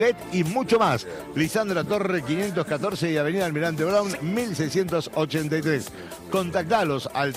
y mucho más. Lisandro Torre 514 y Avenida Almirante Brown 1683. Contactalos al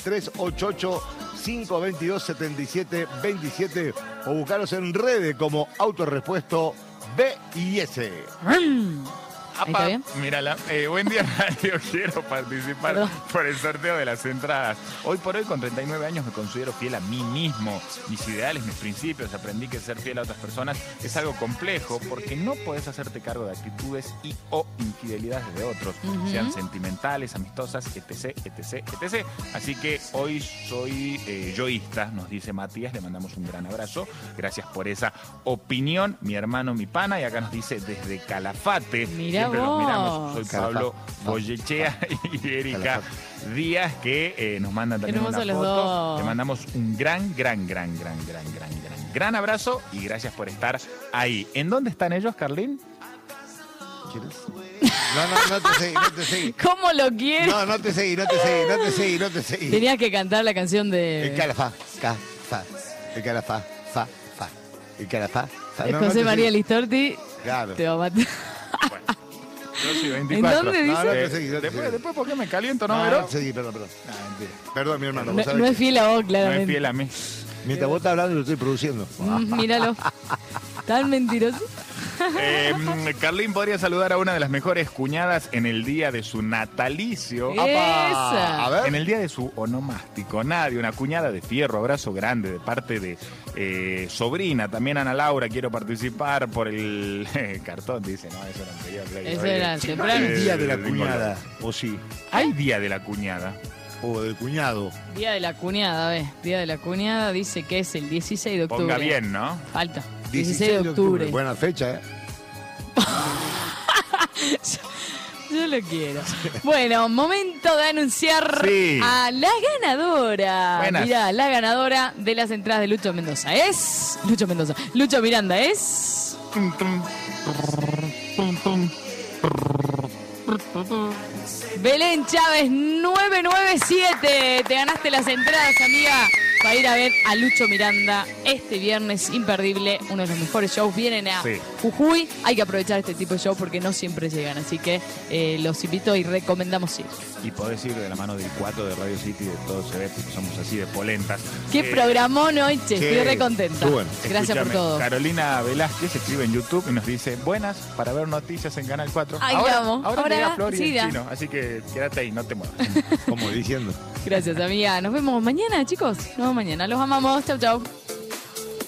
388-522-7727 o buscaros en redes como Autorepuesto BIS. Ahí está bien. Mírala. Buen día, Radio. Quiero participar por el sorteo de las entradas. Hoy por hoy, con 39 años, me considero fiel a mí mismo. Mis ideales, mis principios. Aprendí que ser fiel a otras personas es algo complejo porque no podés hacerte cargo de actitudes y o infidelidades de otros, sean sentimentales, amistosas, etc, etc, etc. Así que hoy soy yoísta, nos dice Matías. Le mandamos un gran abrazo. Gracias por esa opinión, mi hermano, mi pana. Y acá nos dice desde Calafate. Mirá Siempre los miramos. Soy Calafate. Pablo Boyechea y Erika Díaz, que nos mandan también una Hermosos los foto. dos. Le mandamos un gran abrazo y gracias por estar ahí. ¿En dónde están ellos, Carlín? No te seguí. ¿Cómo lo quieres? No te seguí. Tenías que cantar la canción de El Calafá, el Calafá, fa. El Calafá, fa. No, José te María seguí. Listorti. Claro. Te va a matar. Bueno, yo soy 24. ¿En dónde dice? No te seguí. Después, ¿por qué me caliento, no, No Vero? te seguí, perdón. Mentira. Perdón, mi hermano. No, vos sabés no es que fiel a vos, No es claramente. fiel a mí. mientras vos estás hablando, lo estoy produciendo. Míralo. Tan mentiroso. Carlín podría saludar a una de las mejores cuñadas en el día de su natalicio. Esa. A ver. En el día de su onomástico, Nadia, una cuñada de fierro, abrazo grande de parte de sobrina. También Ana Laura, quiero participar por el cartón, dice, no, eso era anterior. Eso era temprano. El día de la del cuñada, o sí. Hay día de la cuñada. O del cuñado. Día de la cuñada, ¿ves? Día de la cuñada dice que es el 16 de octubre. Ponga bien, ¿no? Falta. 16 de octubre. Buena fecha, ¿eh? Yo lo quiero. Bueno, momento de anunciar Sí. a la ganadora. Buenas. Mirá, la ganadora de las entradas de Lucho Mendoza es... Lucho Miranda es... Belén Chávez 997. Te ganaste las entradas, amiga, para ir a ver a Lucho Miranda este viernes imperdible. Uno de los mejores shows. Vienen a Sí. Jujuy. Hay que aprovechar este tipo de show porque no siempre llegan. Así que los invito y recomendamos ir. Y podés ir de la mano del 4 de Radio City, de todo se ve, porque somos así de polentas. Qué programón hoy, che. Sí, Estoy re contenta. bueno. Gracias por Escúchame, todo. Carolina Velázquez escribe en YouTube y nos dice, buenas para ver noticias en Canal 4. Ay, ahora, vamos. ahora Ahora, llega Flor y sí, el da. chino, así que quédate ahí, no te muevas. Como diciendo. Gracias, amiga. Nos vemos mañana, chicos. Nos vemos mañana. Los amamos. Chau, chau.